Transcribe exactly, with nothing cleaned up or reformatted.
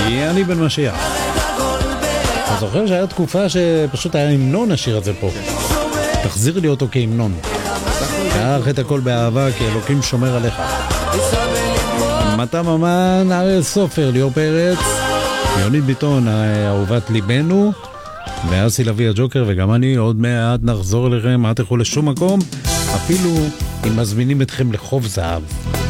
אני בן משיח. אתה זוכר שהיה תקופה שפשוט היה המנון השיר הזה פה. תחזיר לי אותו כהמנון. קח את הכל באהבה כי אלוקים שומר עליך. מתה ממן, אריאל סופר, ליאור פרץ, יונית ביטון, אהובת ליבנו, ואסי לוי הג'וקר, וגם אני עוד מעט נחזור אליכם, אל תלכו לשום מקום, אפילו אם מזמינים אתכם לחוב זהב.